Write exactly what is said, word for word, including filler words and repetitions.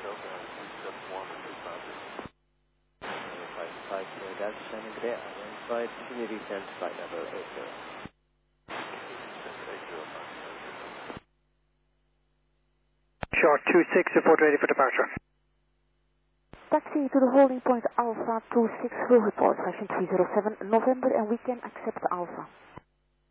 five five zero Delta Shannon Gray, identified, continue descent flight level eight zero. Short two six, report ready for departure. Taxi to the holding point Alpha two six, will report, version three zero seven, November, and we can accept Alpha.